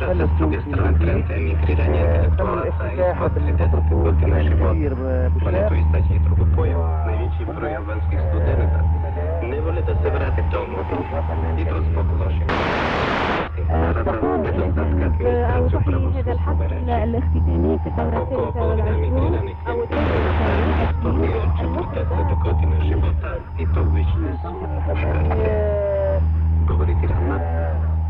sugestro entrante emigriraње интелектуалаца и квантитетот година живот. Колето истачи трудопојав, највеќи број албанских студенata не воле да се врати дома и то због лоши. أوضح لي هذا الحفل الاختتامي في الدورة الثالثة والعشرون أو الدورة الثالثة